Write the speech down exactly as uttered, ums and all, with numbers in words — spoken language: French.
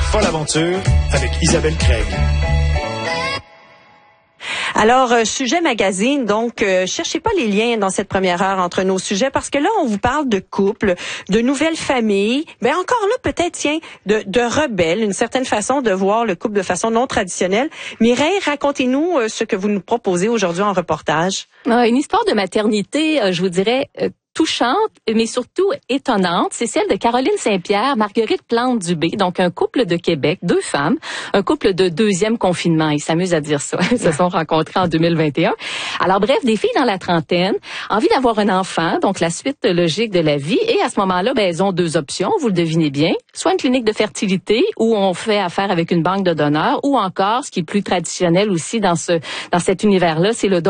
folle aventure avec Isabelle Craig. Alors, euh, sujet magazine, donc euh, cherchez pas les liens dans cette première heure entre nos sujets parce que là, on vous parle de couple, de nouvelles familles, mais encore là, peut-être, tiens, de, de rebelles, une certaine façon de voir le couple de façon non traditionnelle. Mireille, racontez-nous euh, ce que vous nous proposez aujourd'hui en reportage. Ah, une histoire de maternité, euh, je vous dirais... Euh, touchante, mais surtout étonnante, c'est celle de Caroline Saint-Pierre, Marguerite Plante-Dubé, donc un couple de Québec, deux femmes, un couple de deuxième confinement, ils s'amusent à dire ça, ils se sont rencontrés en deux mille vingt et un. Alors bref, des filles dans la trentaine, envie d'avoir un enfant, donc la suite logique de la vie, et à ce moment-là, ben, elles ont deux options, vous le devinez bien, soit une clinique de fertilité où on fait affaire avec une banque de donneurs, ou encore, ce qui est plus traditionnel aussi dans ce dans cet univers-là, c'est le don